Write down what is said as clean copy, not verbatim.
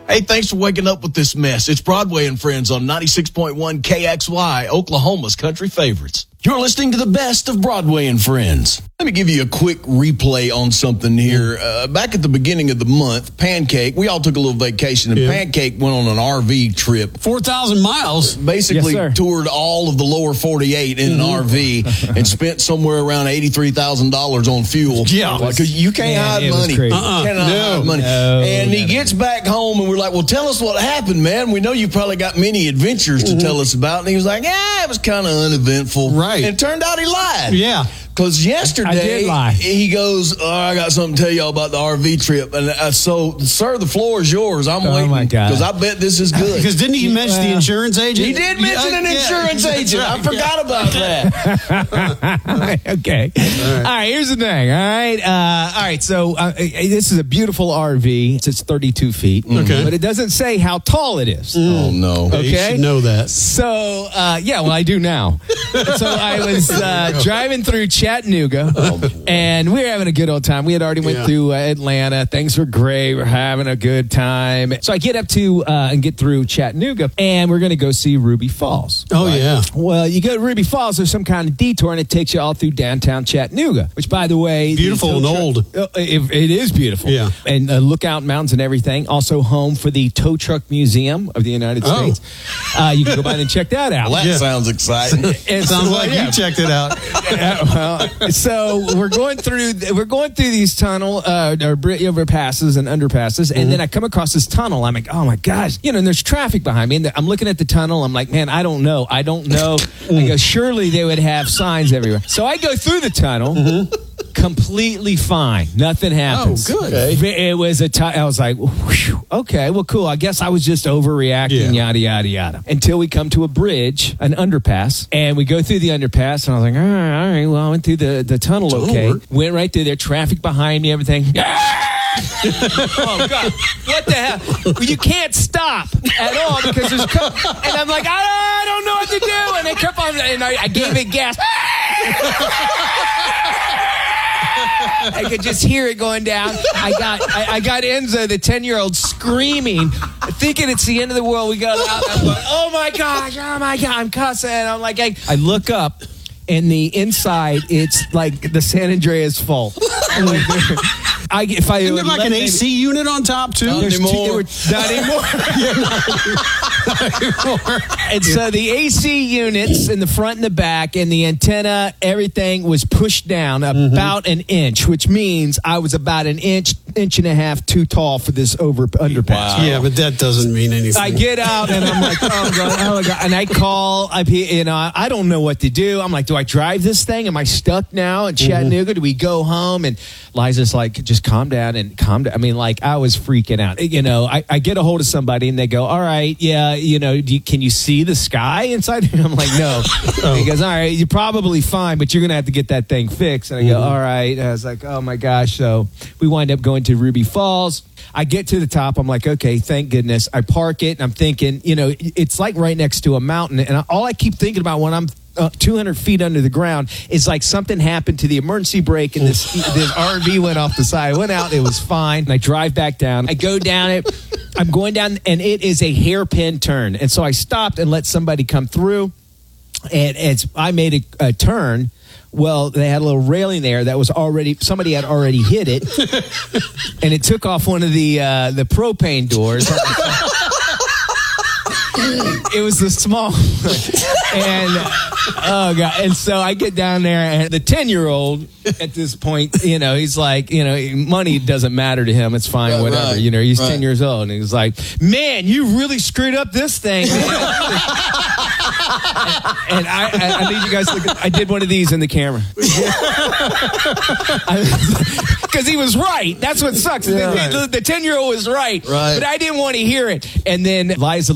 Hey, thanks for waking up with this mess. It's Broadway and Friends on 96.1 KXY, Oklahoma's country favorites. You're listening to the best of Broadway and Friends. Let me give you a quick replay on something here. Back at the beginning of the month, Pancake, we all took a little vacation, and Pancake went on an RV trip. 4,000 miles. Basically toured all of the lower 48 in an RV and spent somewhere around $83,000 on fuel. Yeah. Because you can't hide money. Hide money. And he gets back home, and we're like, well, tell us what happened, man. We know you probably got many adventures to tell us about. And he was like, it was kind of uneventful. Right. And it turned out he lied. Yeah. Because yesterday, I did lie. He goes, I got something to tell y'all about the RV trip. And so, sir, the floor is yours. I'm waiting. Oh, my God. Because I bet this is good. Because didn't he mention the insurance agent? He did mention an insurance agent. Right. I forgot about that. Okay. All right, here's the thing. All right, so this is a beautiful RV. It's 32 feet. Okay. But it doesn't say how tall it is. Oh, no. Okay. You should know that. So, well, I do now. So I was driving through Chattanooga, and we were having a good old time. We had already went through Atlanta. Things were great. We're having a good time. So I get up to and get through Chattanooga, and we're going to go see Ruby Falls. Oh, yeah. Well, you go to Ruby Falls, there's some kind of detour, and it takes you all through downtown Chattanooga, which, by the way... Beautiful and old. It is beautiful. Yeah. And Lookout Mountains and everything. Also home for the Tow Truck Museum of the United States. You can go by and check that out. Well, that sounds exciting. It sounds like you checked it out. So we're going through these tunnel overpasses and underpasses, and then I come across this tunnel. I'm like, oh my gosh, and there's traffic behind me. And I'm looking at the tunnel. I'm like, man, I don't know. I go, surely they would have signs everywhere. So I go through the tunnel. Completely fine. Nothing happens. Oh, good. It was I was like, whew, okay, well, cool. I guess I was just overreacting, yada, yada, yada. Until we come to a bridge, an underpass, and we go through the underpass, and I was like, all right, well, I went through the tunnel okay. Went right through there, traffic behind me, everything. Oh, God. What the hell? Well, you can't stop at all because there's... And I'm like, I don't know what to do. And they kept on... And I gave it gas. I could just hear it going down. I got Enzo, the 10-year-old, screaming, thinking it's the end of the world. We got out. I'm going, oh my gosh, I'm cussing. I'm like, I look up, and the inside, it's like the San Andreas Fault. Isn't there like an AC unit on top, too? Not anymore. Not anymore. And so the AC units in the front and the back and the antenna, everything was pushed down about an inch, which means I was about an inch and a half too tall for this underpass. Wow. Yeah, but that doesn't mean anything. I get out and I'm like, oh my God. And I call, I don't know what to do. I'm like, do I drive this thing? Am I stuck now in Chattanooga? Do we go home? And Liza's like, just calm down. I mean, like, I was freaking out. I get a hold of somebody and they go, all right, yeah, can you see the sky inside here? I'm like, no. He goes, all right, you're probably fine, but you're going to have to get that thing fixed. And I go, all right. And I was like, oh my gosh. So we wind up going to Ruby Falls. I get to the top. I'm like, okay, thank goodness. I park it, and I'm thinking, it's like right next to a mountain. And all I keep thinking about when I'm 200 feet under the ground is like something happened to the emergency brake, and this RV went off the side. I went out. It was fine. And I drive back down. I go down it. I'm going down, and it is a hairpin turn. And so I stopped and let somebody come through. And as I made a turn, well, they had a little railing there that was somebody had already hit it, and it took off one of the propane doors. It was the small one. And oh God. And so I get down there, and the 10-year-old at this point, he's like, money doesn't matter to him. It's fine, whatever. Right, he's 10 years old, and he's like, man, you really screwed up this thing. And I need you guys to look I did one of these in the camera. Because he was right. That's what sucks. The 10-year-old was right. But I didn't want to hear it. And then Liza